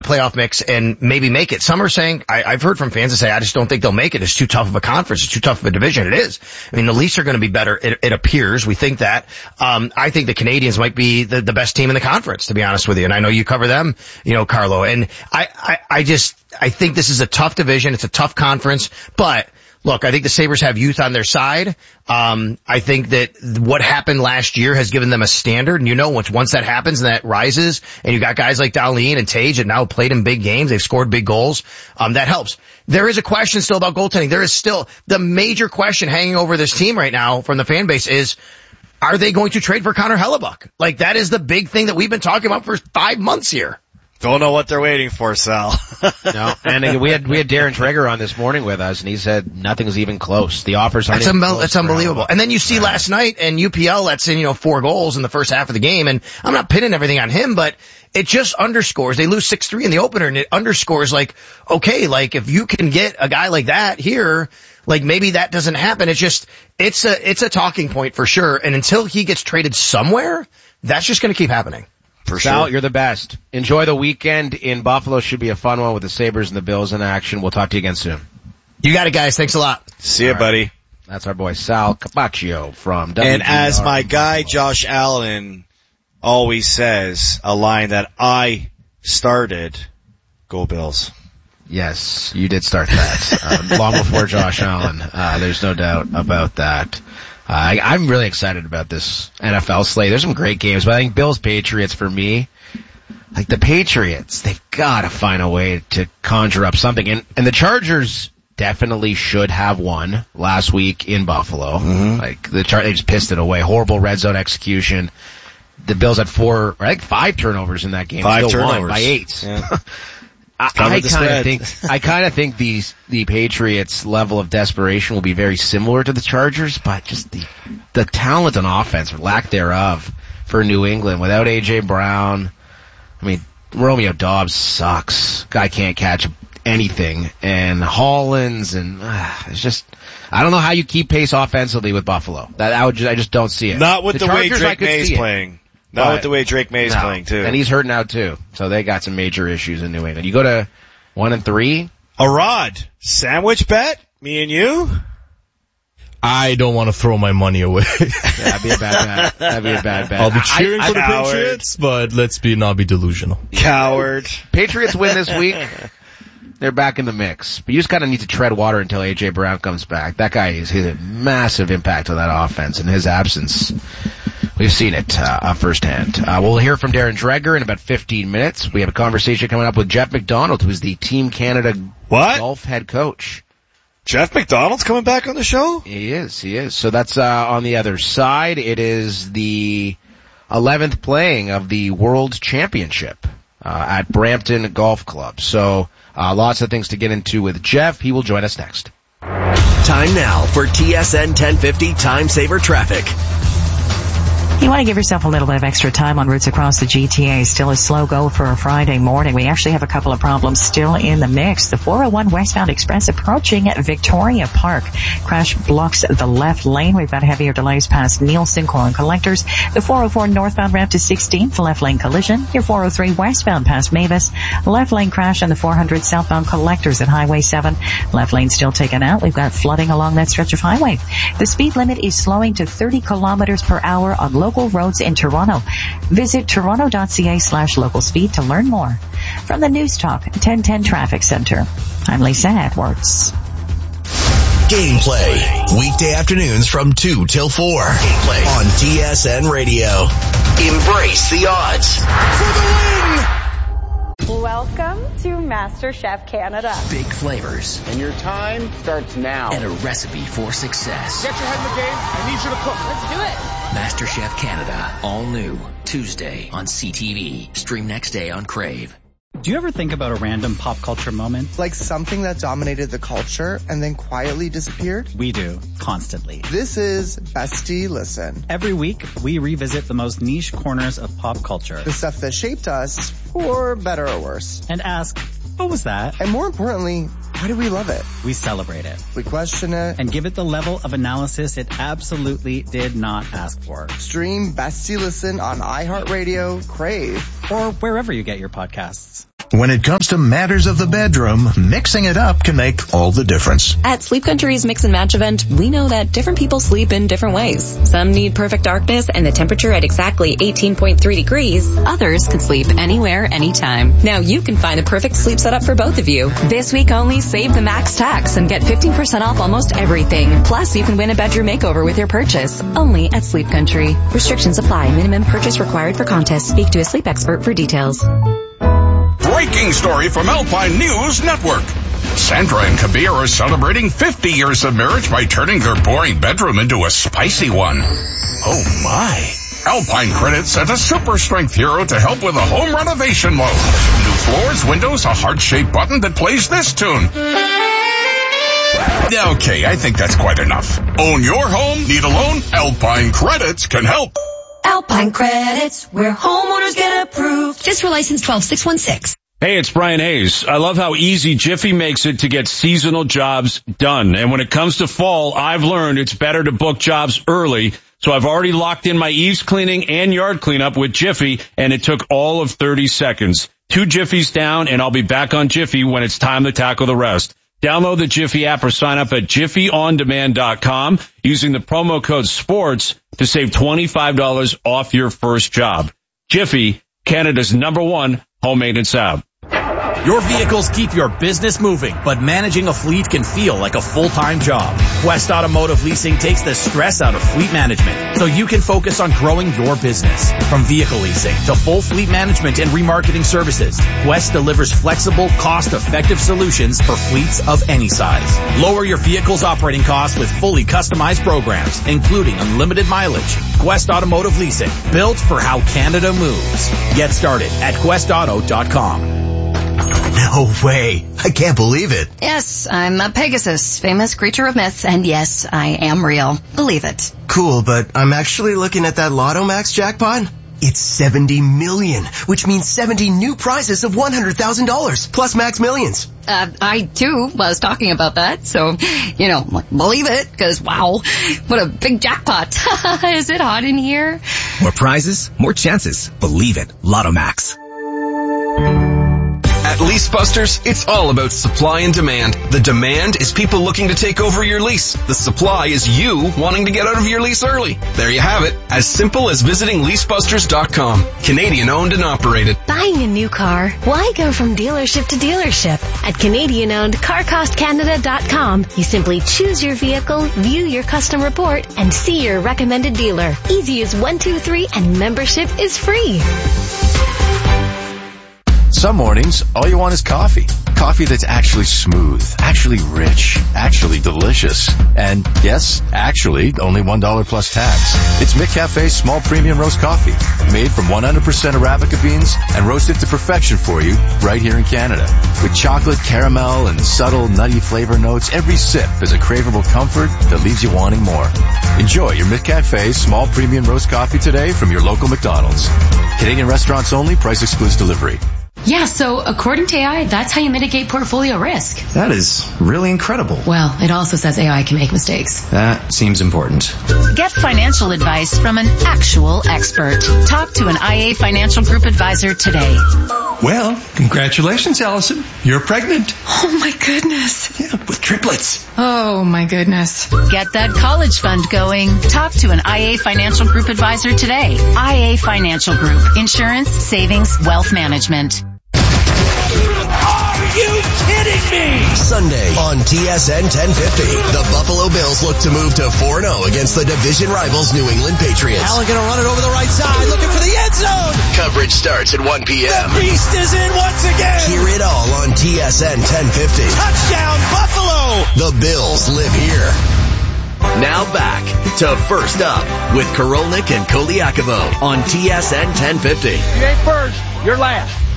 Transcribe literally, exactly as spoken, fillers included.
playoff mix and maybe make it. Some are saying, I, I've heard from fans that say, I just don't think they'll make it. It's too tough of a conference. It's too tough of a division. It is. I mean, the Leafs are going to be better. It, it appears. We think that. Um, I think the Canadiens might be the, the best team in the conference, to be honest with you. And I know you cover them, you know, Carlo. And I, I, I just, I think this is a tough division. It's a tough conference, but look, I think the Sabres have youth on their side. Um, I think that what happened last year has given them a standard. And you know, once, once that happens and that rises and you got guys like Dahlin and Tage that now played in big games, they've scored big goals, um, that helps. There is a question still about goaltending. There is still the major question hanging over this team right now from the fan base is, are they going to trade for Connor Hellebuyck? Like, that is the big thing that we've been talking about for five months here. Don't know what they're waiting for, Sal. No, and we had we had Darren Dreger on this morning with us, and he said nothing's even close. The offers aren't That's even un- close. It's unbelievable. And then you see last night, and U P L lets in, you know, four goals in the first half of the game, and I'm not pinning everything on him, but it just underscores, they lose six three in the opener, and it underscores, like, okay, like, if you can get a guy like that here, like, maybe that doesn't happen. It's just, it's a, it's a talking point for sure, and until he gets traded somewhere, that's just gonna keep happening. For Sal, sure. You're the best. Enjoy the weekend in Buffalo. Should be a fun one with the Sabres and the Bills in action. We'll talk to you again soon. You got it, guys. Thanks a lot. See you, buddy. That's our boy Sal Capaccio from W G R. And as my guy Josh Allen always says, a line that I started, go Bills. Yes, you did start that. um, long before Josh Allen. Uh, there's no doubt about that. Uh, I, I'm really excited about this N F L slate. There's some great games, but I think Bills Patriots for me, like the Patriots, they've got to find a way to conjure up something. And, and the Chargers definitely should have won last week in Buffalo. Mm-hmm. Like the Char- they just pissed it away. Horrible red zone execution. The Bills had four, or I think five turnovers in that game. Five Still turnovers. won by eight. Yeah. I, I kind of think, I kind of think these, the Patriots' level of desperation will be very similar to the Chargers, but just the, the talent on offense, or lack thereof, for New England without A J Brown. I mean, Romeo Doubs sucks. Guy can't catch anything. And Hollins, and uh, it's just, I don't know how you keep pace offensively with Buffalo. That, I would just, I just don't see it. Not with the, the way Chargers, Drake May's playing. Not but, with the way Drake May's no. playing, too. And he's hurt now, too. So they got some major issues in New England. You go to one and three. A Rod, sandwich bet? Me and you? I don't want to throw my money away. Yeah, that'd be a bad bet. That'd be a bad bet. I'll be cheering I, I, for the coward. Patriots, but let's be not be delusional. Coward. Patriots win this week. They're back in the mix. But you just kind of need to tread water until A J Brown comes back. That guy is he's a massive impact on that offense. In his absence, we've seen it uh, firsthand. Uh, we'll hear from Darren Dreger in about fifteen minutes. We have a conversation coming up with Jeff McDonald, who is the Team Canada what? golf head coach. Jeff McDonald's coming back on the show? He is, he is. So that's uh, on the other side. It is the eleventh playing of the World Championship uh, at Brampton Golf Club. So uh, lots of things to get into with Jeff. He will join us next. Time now for T S N ten fifty Time Saver Traffic. You want to give yourself a little bit of extra time on routes across the G T A. Still a slow go for a Friday morning. We actually have a couple of problems still in the mix. The four oh one westbound express approaching Victoria Park. Crash blocks the left lane. We've got heavier delays past Nielsen Coil and Collectors. The four oh four northbound ramp to sixteenth, left lane collision. Your four oh three westbound past Mavis. Left lane crash on the four hundred southbound Collectors at Highway seven. Left lane still taken out. We've got flooding along that stretch of highway. The speed limit is slowing to thirty kilometers per hour on local Local roads in Toronto. Visit toronto.ca slash local speed to learn more. From the News Talk ten ten Traffic Center, I'm Lisa Edwards. Gameplay, weekday afternoons from two till four. Gameplay on T S N Radio. Embrace the odds. For the win! Welcome to MasterChef Canada. Big flavors. And your time starts now. And a recipe for success. Get your head in the game. I need you to cook. Let's do it. MasterChef Canada. All new. Tuesday on C T V. Stream next day on Crave. Do you ever think about a random pop culture moment? Like something that dominated the culture and then quietly disappeared? We do, constantly. This is Bestie Listen. Every week, we revisit the most niche corners of pop culture. The stuff that shaped us, for better or worse. And ask, what was that? And more importantly, why do we love it? We celebrate it. We question it. And give it the level of analysis it absolutely did not ask for. Stream Bestie Listen on iHeartRadio, Crave, or wherever you get your podcasts. When it comes to matters of the bedroom, mixing it up can make all the difference. At Sleep Country's Mix and Match event, we know that different people sleep in different ways. Some need perfect darkness and the temperature at exactly eighteen point three degrees. Others can sleep anywhere, anytime. Now you can find the perfect sleep setup for both of you. This week only, save the max tax and get fifteen percent off almost everything. Plus, you can win a bedroom makeover with your purchase. Only at Sleep Country. Restrictions apply. Minimum purchase required for contest. Speak to a sleep expert for details. Breaking story from Alpine News Network. Sandra and Kabir are celebrating fifty years of marriage by turning their boring bedroom into a spicy one. Oh my. Alpine Credit sent a super strength hero to help with a home renovation loan. New floors, windows, a heart-shaped button that plays this tune. Okay, I think that's quite enough. Own your home? Need a loan? Alpine Credits can help. Alpine Credits, where homeowners get approved. Just for license twelve six one six. Hey, it's Brian Hayes. I love how easy Jiffy makes it to get seasonal jobs done. And when it comes to fall, I've learned it's better to book jobs early. So I've already locked in my eaves cleaning and yard cleanup with Jiffy, and it took all of thirty seconds. Two Jiffies down, and I'll be back on Jiffy when it's time to tackle the rest. Download the Jiffy app or sign up at jiffy on demand dot com using the promo code SPORTS to save twenty-five dollars off your first job. Jiffy, Canada's number one home maintenance app. Your vehicles keep your business moving, but managing a fleet can feel like a full-time job. Quest Automotive Leasing takes the stress out of fleet management so you can focus on growing your business. From vehicle leasing to full fleet management and remarketing services, Quest delivers flexible, cost-effective solutions for fleets of any size. Lower your vehicle's operating costs with fully customized programs, including unlimited mileage. Quest Automotive Leasing, built for how Canada moves. Get started at quest auto dot com. No way. I can't believe it. Yes, I'm a Pegasus, famous creature of myth, and yes, I am real. Believe it. Cool, but I'm actually looking at that Lotto Max jackpot. It's seventy million, which means seventy new prizes of one hundred thousand dollars, plus Max Millions. Uh, I, too, was talking about that, so, you know, believe it, because, wow, what a big jackpot. Is it hot in here? More prizes, more chances. Believe it. Lotto Max. At LeaseBusters, it's all about supply and demand. The demand is people looking to take over your lease. The supply is you wanting to get out of your lease early. There you have it. As simple as visiting lease busters dot com. Canadian owned and operated. Buying a new car? Why go from dealership to dealership? At Canadian owned car cost canada dot com, you simply choose your vehicle, view your custom report, and see your recommended dealer. Easy as one, two, three, and membership is free. Some mornings, all you want is coffee. Coffee that's actually smooth, actually rich, actually delicious. And yes, actually, only one dollar plus tax. It's McCafe's small premium roast coffee, made from one hundred percent Arabica beans and roasted to perfection for you right here in Canada. With chocolate, caramel, and subtle nutty flavor notes, every sip is a craveable comfort that leaves you wanting more. Enjoy your McCafe small premium roast coffee today from your local McDonald's. Canadian restaurants only, price excludes delivery. Yeah, so according to A I, that's how you mitigate portfolio risk. That is really incredible. Well, it also says A I can make mistakes. That seems important. Get financial advice from an actual expert. Talk to an I A Financial Group advisor today. Well, congratulations, Allison. You're pregnant. Oh my goodness. Yeah, with triplets. Oh my goodness. Get that college fund going. Talk to an I A Financial Group advisor today. I A Financial Group. Insurance, savings, wealth management. Are you kidding me? Sunday on T S N ten fifty, the Buffalo Bills look to move to four and oh against the division rivals New England Patriots. Allen gonna run it over the right side, looking for the end zone. Coverage starts at one p.m. The beast is in once again. Hear it all on T S N ten fifty. Touchdown Buffalo! The Bills live here. Now back to First Up with Korolnik and Koliakovo on T S N ten fifty. You ain't first, you're last.